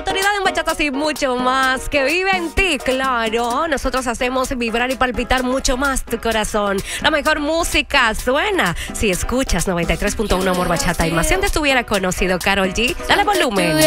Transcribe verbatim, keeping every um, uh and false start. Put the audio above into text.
autoridad en bachatas y mucho más. Que vive en ti, claro. Nosotros hacemos vibrar y palpitar mucho más tu corazón. La mejor música suena si escuchas noventa y tres punto uno Amor Bachata. Y más si antes estuviera conocido Karol G, dale volumen.